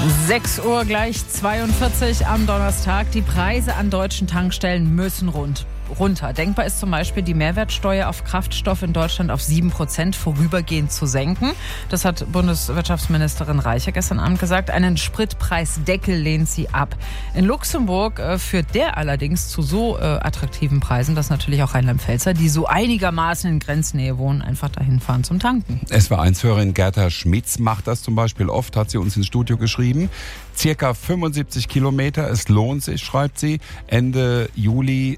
6 Uhr gleich 42 am Donnerstag. Die Preise an deutschen Tankstellen müssen runter. Denkbar ist zum Beispiel, die Mehrwertsteuer auf Kraftstoff in Deutschland auf 7% vorübergehend zu senken. Das hat Bundeswirtschaftsministerin Reiche gestern Abend gesagt. Einen Spritpreisdeckel lehnt sie ab. In Luxemburg führt der allerdings zu so attraktiven Preisen, dass natürlich auch Rheinland-Pfälzer, die so einigermaßen in Grenznähe wohnen, einfach dahin fahren zum Tanken. SWR1-Hörerin Gerda Schmitz macht das zum Beispiel oft, hat sie uns ins Studio geschrieben. Circa 75 Kilometer, es lohnt sich, schreibt sie. Ende Juli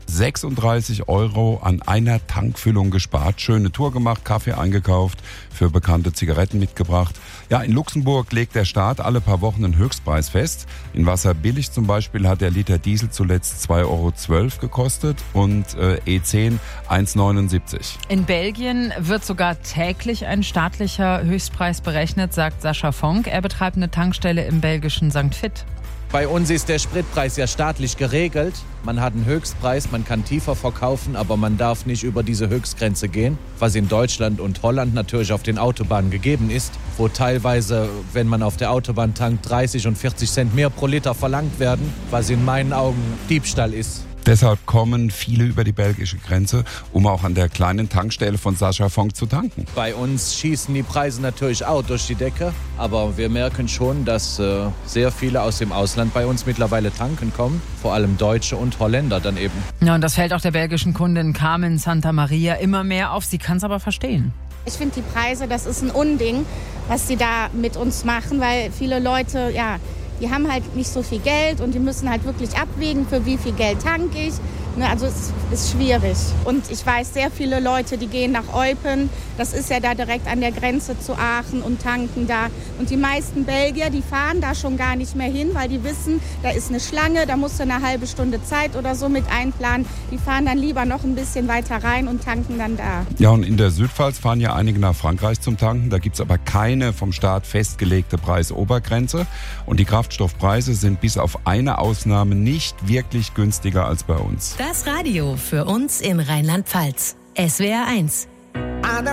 36 € an einer Tankfüllung gespart. Schöne Tour gemacht, Kaffee eingekauft, für bekannte Zigaretten mitgebracht. Ja, in Luxemburg legt der Staat alle paar Wochen einen Höchstpreis fest. In Wasserbillig zum Beispiel hat der Liter Diesel zuletzt 2,12 € gekostet und E10 1,79 €. In Belgien wird sogar täglich ein staatlicher Höchstpreis berechnet, sagt Sascha Fonk. Er betreibt eine Tankstelle im belgischen St. Vith. Bei uns ist der Spritpreis ja staatlich geregelt. Man hat einen Höchstpreis, man kann tiefer verkaufen, aber man darf nicht über diese Höchstgrenze gehen, was in Deutschland und Holland natürlich auf den Autobahnen gegeben ist, wo teilweise, wenn man auf der Autobahn tankt, 30 und 40 Cent mehr pro Liter verlangt werden, was in meinen Augen Diebstahl ist. Deshalb kommen viele über die belgische Grenze, um auch an der kleinen Tankstelle von Sascha Fonk zu tanken. Bei uns schießen die Preise natürlich auch durch die Decke, aber wir merken schon, dass sehr viele aus dem Ausland bei uns mittlerweile tanken kommen, vor allem Deutsche und Holländer dann eben. Ja, und das fällt auch der belgischen Kundin Carmen Santa Maria immer mehr auf. Sie kann es aber verstehen. Ich finde die Preise, das ist ein Unding, was sie da mit uns machen, weil viele Leute, die haben halt nicht so viel Geld und die müssen halt wirklich abwägen, für wie viel Geld tanke ich. Also es ist schwierig. Und ich weiß, sehr viele Leute, die gehen nach Eupen. Das ist ja da direkt an der Grenze zu Aachen und tanken da. Und die meisten Belgier, die fahren da schon gar nicht mehr hin, weil die wissen, da ist eine Schlange, da musst du eine halbe Stunde Zeit oder so mit einplanen. Die fahren dann lieber noch ein bisschen weiter rein und tanken dann da. Ja, und in der Südpfalz fahren ja einige nach Frankreich zum Tanken. Da gibt's aber keine vom Staat festgelegte Preisobergrenze. Und die Kraftstoffpreise sind bis auf eine Ausnahme nicht wirklich günstiger als bei uns. Das Radio für uns in Rheinland-Pfalz. SWR1.